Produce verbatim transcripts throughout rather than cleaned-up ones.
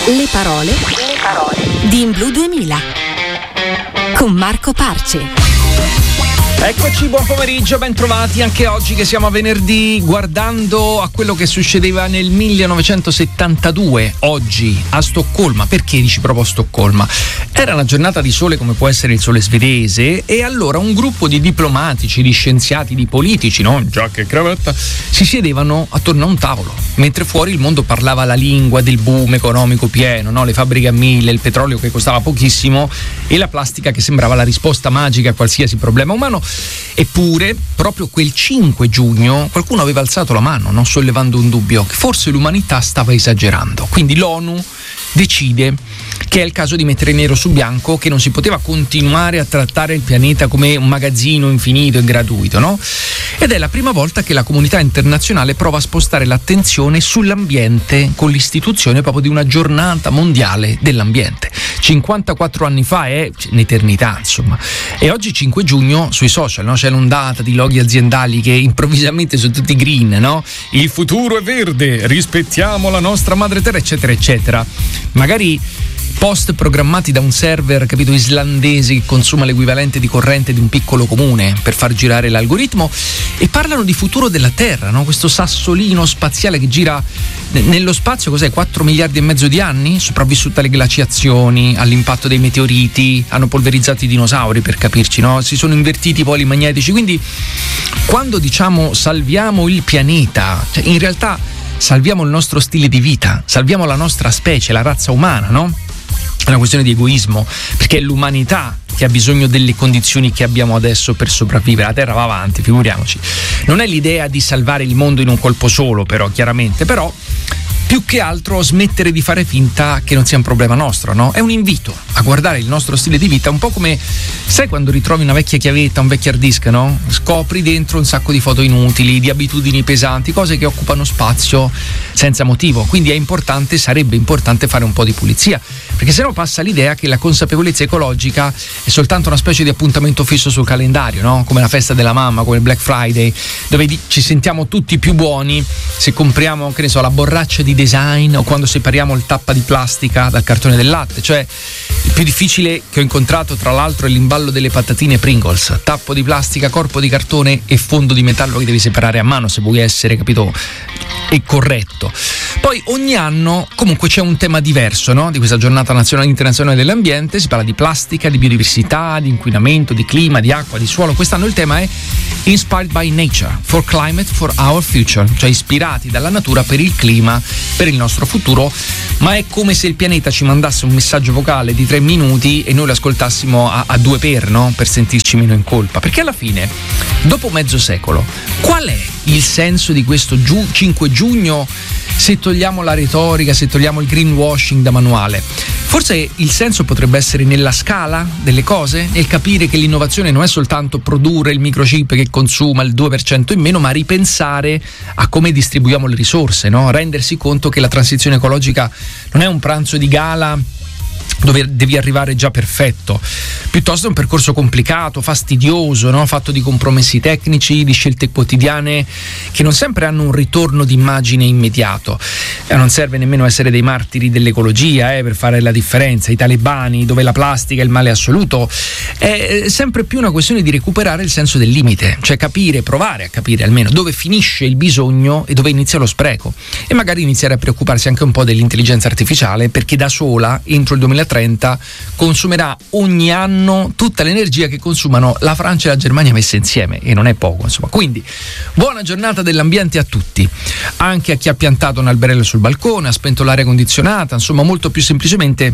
Le parole, le parole di In Blu duemila con Marco Parce. Eccoci, buon pomeriggio, ben trovati anche oggi che siamo a venerdì, guardando a quello che succedeva nel millenovecentosettantadue, oggi a Stoccolma. Perché dici proprio Stoccolma? Era una giornata di sole come può essere il sole svedese, e allora un gruppo di diplomatici, di scienziati, di politici, no? Giacca e cravatta, si siedevano attorno a un tavolo, mentre fuori il mondo parlava la lingua del boom economico pieno, no? Le fabbriche a mille, il petrolio che costava pochissimo e la plastica che sembrava la risposta magica a qualsiasi problema umano. Eppure, proprio quel cinque giugno qualcuno aveva alzato la mano, no? Sollevando un dubbio, che forse l'umanità stava esagerando. Quindi l'ONU decide che è il caso di mettere nero su bianco che non si poteva continuare a trattare il pianeta come un magazzino infinito e gratuito, no? Ed è la prima volta che la comunità internazionale prova a spostare l'attenzione sull'ambiente con l'istituzione proprio di una giornata mondiale dell'ambiente. cinquantaquattro anni fa è un'eternità, insomma. E oggi cinque giugno sui social, no? C'è l'ondata di loghi aziendali che improvvisamente sono tutti green, no? Il futuro è verde, rispettiamo la nostra madre terra, eccetera, eccetera. Magari post programmati da un server, capito, islandese che consuma l'equivalente di corrente di un piccolo comune per far girare l'algoritmo, e parlano di futuro della Terra, no? Questo sassolino spaziale che gira nello spazio, cos'è, quattro miliardi e mezzo di anni, sopravvissuto alle glaciazioni, all'impatto dei meteoriti, hanno polverizzato i dinosauri, per capirci, no? Si sono invertiti i poli magnetici. Quindi quando diciamo salviamo il pianeta, cioè in realtà salviamo il nostro stile di vita, salviamo la nostra specie, la razza umana, no? È una questione di egoismo, perché è l'umanità che ha bisogno delle condizioni che abbiamo adesso per sopravvivere. La Terra va avanti, figuriamoci. Non è l'idea di salvare il mondo in un colpo solo, però, chiaramente, però più che altro smettere di fare finta che non sia un problema nostro, no? È un invito a guardare il nostro stile di vita un po' come, sai, quando ritrovi una vecchia chiavetta, un vecchio hard disk, no? Scopri dentro un sacco di foto inutili, di abitudini pesanti, cose che occupano spazio senza motivo. Quindi è importante, sarebbe importante fare un po' di pulizia, perché sennò passa l'idea che la consapevolezza ecologica è soltanto una specie di appuntamento fisso sul calendario, no? Come la festa della mamma, come il Black Friday, dove ci sentiamo tutti più buoni se compriamo, che ne so, la borraccia di design, o quando separiamo il tappa di plastica dal cartone del latte. Cioè, il più difficile che ho incontrato, tra l'altro, è l'imballo delle patatine Pringles: tappo di plastica, corpo di cartone e fondo di metallo che devi separare a mano se vuoi essere, capito, e corretto. Poi ogni anno comunque c'è un tema diverso, no? Di questa giornata nazionale internazionale dell'ambiente. Si parla di plastica, di biodiversità, di inquinamento, di clima, di acqua, di suolo. Quest'anno il tema è Inspired by Nature, for Climate, for Our Future, cioè ispirati dalla natura per il clima, per il nostro futuro. Ma è come se il pianeta ci mandasse un messaggio vocale di tre minuti e noi lo ascoltassimo a, a due per, no? Per sentirci meno in colpa. Perché alla fine, dopo mezzo secolo, qual è il senso di questo giu- cinque giugno se togliamo la retorica, se togliamo il greenwashing da manuale? Forse il senso potrebbe essere nella scala delle cose, nel capire che l'innovazione non è soltanto produrre il microchip che consuma il due per cento in meno, ma ripensare a come distribuiamo le risorse, no? Rendersi conto che la transizione ecologica non è un pranzo di gala dove devi arrivare già perfetto, piuttosto è un percorso complicato, fastidioso, no? Fatto di compromessi tecnici, di scelte quotidiane che non sempre hanno un ritorno d'immagine immediato. E non serve nemmeno essere dei martiri dell'ecologia eh, per fare la differenza. I talebani, dove la plastica è il male assoluto, è sempre più una questione di recuperare il senso del limite, cioè capire, provare a capire almeno dove finisce il bisogno e dove inizia lo spreco, e magari iniziare a preoccuparsi anche un po' dell'intelligenza artificiale, perché da sola entro il duemilatrenta consumerà ogni anno tutta l'energia che consumano la Francia e la Germania messe insieme, e non è poco, insomma. Quindi buona giornata dell'ambiente a tutti, anche a chi ha piantato un alberello sul balcone, ha spento l'aria condizionata, insomma, molto più semplicemente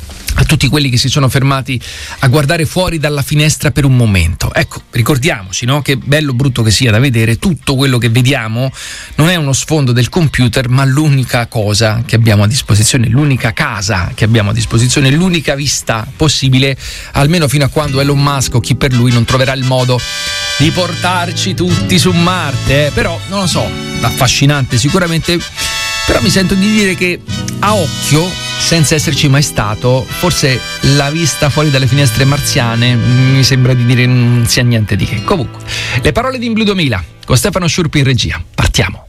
a tutti quelli che si sono fermati a guardare fuori dalla finestra per un momento. Ecco, ricordiamoci, no, che bello o brutto che sia da vedere, tutto quello che vediamo non è uno sfondo del computer, ma l'unica cosa che abbiamo a disposizione, l'unica casa che abbiamo a disposizione, l'unica vista possibile, almeno fino a quando Elon Musk o chi per lui non troverà il modo di portarci tutti su Marte. Eh. Però, non lo so, affascinante sicuramente, però mi sento di dire che a occhio, senza esserci mai stato, forse la vista fuori dalle finestre marziane mi sembra di dire non sia niente di che. Comunque, le parole di In Blu duemila con Stefano Sciurpi in regia. Partiamo.